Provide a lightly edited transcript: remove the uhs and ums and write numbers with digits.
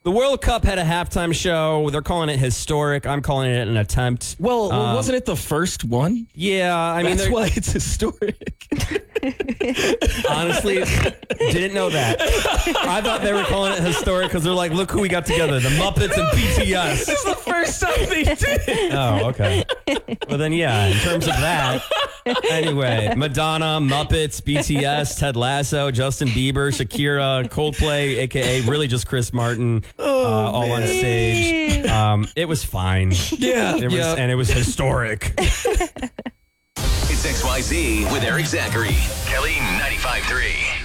The World Cup had a halftime show. They're calling it historic. I'm calling it an attempt. Well, wasn't it the first one? Yeah, I mean, That's why it's historic. honestly, didn't know that. I thought they were calling it historic because they're like, look who we got together, the Muppets and BTS. It's the first time they did. Oh, okay. Well, then, yeah, in terms of that, anyway, Madonna, Muppets, BTS, Ted Lasso, Justin Bieber, Shakira, Coldplay, a.k.a. really just Chris Martin, all on stage. It was fine. Yeah. And it was historic. It's XYZ with Eric Zachary. Kelly 95.3.